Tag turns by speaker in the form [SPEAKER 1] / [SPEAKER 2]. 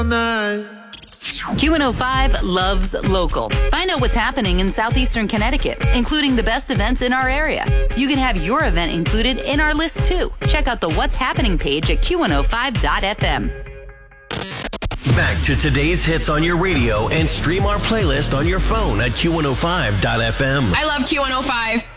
[SPEAKER 1] Q105 loves local. Find out what's happening in southeastern Connecticut, including the best events in our area. You can have your event included in our list too. Check out the What's Happening page at Q105.fm.
[SPEAKER 2] Back to today's hits on your radio and stream our playlist on your phone at Q105.fm.
[SPEAKER 3] I love Q105.